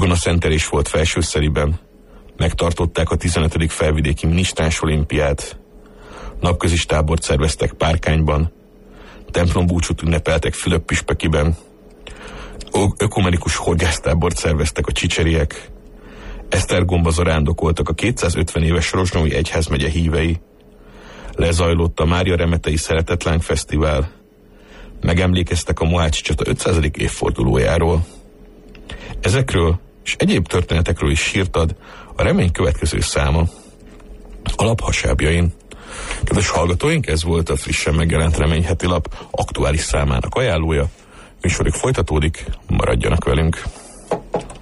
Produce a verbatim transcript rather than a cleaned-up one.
orgonaszentelés volt Felsőszeriben, megtartották a tizenötödik felvidéki minisztráns olimpiát, napközis tábort szerveztek Párkányban, templombúcsút ünnepeltek Fülöp-Püspökiben, ökumenikus horgásztábort szerveztek a csicseriek, Esztergomba zarándokoltak a kétszázötven éves Rozsnyói egyházmegye hívei, lezajlott a Mária Remetei Szeretetláng Fesztivál, megemlékeztek a Mohácsi csata ötszázadik évfordulójáról. Ezekről és egyéb történetekről is sírtad a Remény következő száma alaphasábjain. Kedves hallgatóink, ez volt a frissen megjelent Remény heti lap aktuális számának ajánlója. Műsoruk folytatódik, maradjanak velünk!